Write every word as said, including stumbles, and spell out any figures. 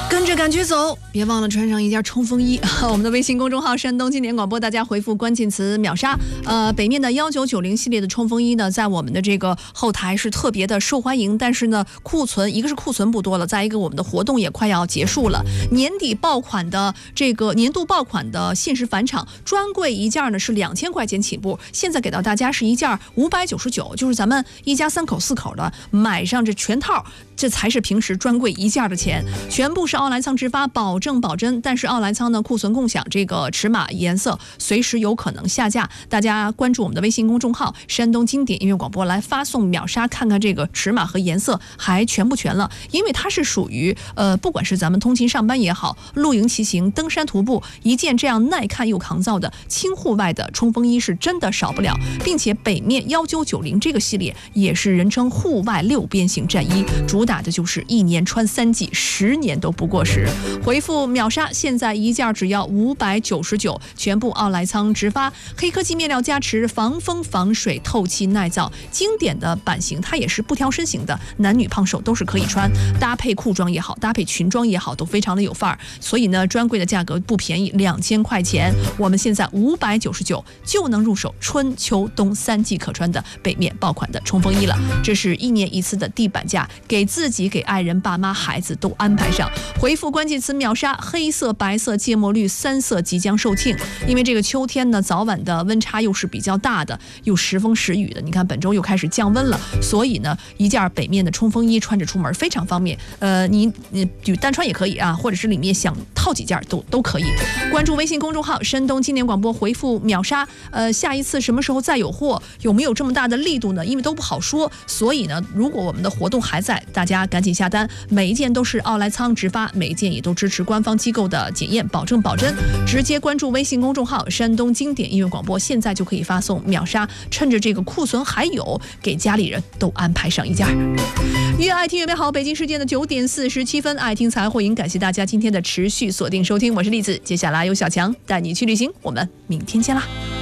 跟着感觉走，别忘了穿上一件冲锋衣。我们的微信公众号山东经典广播，大家回复关键词秒杀。呃，北面的一九九零系列的冲锋衣呢，在我们的这个后台是特别的受欢迎，但是呢，库存一个是库存不多了，再一个我们的活动也快要结束了。年底爆款的这个年度爆款的限时返场专柜一件呢是两千块钱起步，现在给到大家是一件五百九十九，就是咱们一家三口四口的买上这全套，这才是平时专柜一件的钱，全部是奥莱仓直发，保证保真。但是奥莱仓呢，库存共享，这个尺码颜色随时有可能下架。大家关注我们的微信公众号山东经典音乐广播，来发送秒杀，看看这个尺码和颜色还全不全了。因为它是属于呃，不管是咱们通勤上班也好，露营骑行、登山徒步，一件这样耐看又抗造的轻户外的冲锋衣是真的少不了。并且北面一九九零这个系列也是人称户外六边形战衣，主打的就是一年穿三季，十年都不过时。回复秒杀，现在一件只要五百九十九，全部奥莱仓直发，黑科技面料加持，防风防水，透气耐造。经典的版型它也是不挑身形的，男女胖瘦都是可以穿，搭配裤装也好，搭配裙装也好，都非常的有范儿。所以呢，专柜的价格不便宜，两千块钱，我们现在五百九十九就能入手春秋冬三季可穿的北面爆款的冲锋衣了。这是一年一次的地板价，给自己、给爱人、爸妈、孩子都安排上。回复关键词秒杀，黑色、白色、芥末绿三色即将售罄。因为这个秋天呢，早晚的温差又是比较大的，又时风时雨的。你看本周又开始降温了，所以呢，一件北面的冲锋衣穿着出门非常方便。呃，你你单穿也可以啊，或者是里面想套几件都都可以。关注微信公众号山东经典广播，回复秒杀。呃，下一次什么时候再有货，有没有这么大的力度呢？因为都不好说，所以呢，如果我们的活动还在，大家赶紧下单，每一件都是奥莱仓直发，每一件也都支持官方机构的检验，保证保真。直接关注微信公众号山东经典音乐广播，现在就可以发送秒杀，趁着这个库存还有，给家里人都安排上一件。越爱听越美好，北京时间的九点四十七分，爱听才会赢，感谢大家今天的持续锁定收听，我是栗子，接下来由小强带你去旅行，我们明天见啦。